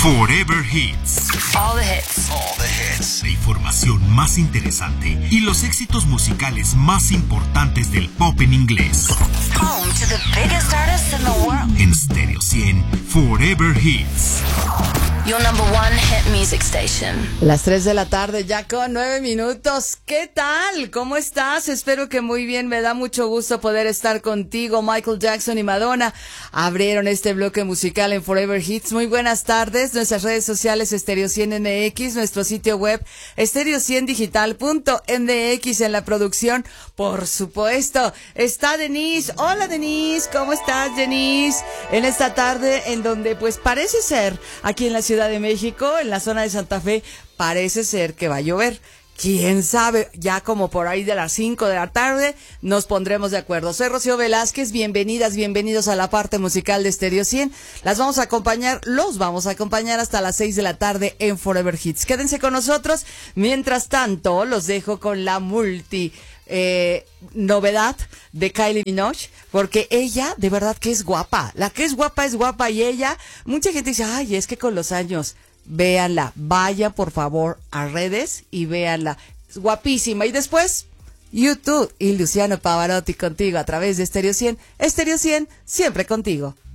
Forever Hits. All the hits. All the hits. La información más interesante y los éxitos musicales más importantes del pop en inglés. Home to the biggest artists in the world. En Stereo 100, Forever Hits. Your number one hit music station. Las 3 de la tarde, ya con 9 minutos. ¿Qué tal? ¿Cómo estás? Espero que muy bien. Me da mucho gusto poder estar contigo. Michael Jackson y Madonna abrieron este bloque musical en Forever Hits. Muy buenas tardes. Nuestras redes sociales Stereo 100 MX, nuestro sitio web stereo100digital.mx. En la producción, por supuesto, está Denise. Hola Denise, ¿cómo estás Denise? En esta tarde en donde pues parece ser aquí en la Ciudad de México, en la zona de Santa Fe, parece ser que va a llover. ¿Quién sabe? Ya como por ahí de las 5 de la tarde nos pondremos de acuerdo. Soy Rocío Velázquez, bienvenidas, bienvenidos a la parte musical de Stereo 100. Los vamos a acompañar hasta las 6 de la tarde en Forever Hits. Quédense con nosotros. Mientras tanto, los dejo con la novedad de Kylie Minogue, porque ella de verdad que es guapa. La que es guapa y ella, mucha gente dice, ay, es que con los años. Véanla, vaya por favor a redes y véanla, es guapísima. Y después, YouTube y Luciano Pavarotti contigo a través de Stereo 100, Stereo 100, siempre contigo.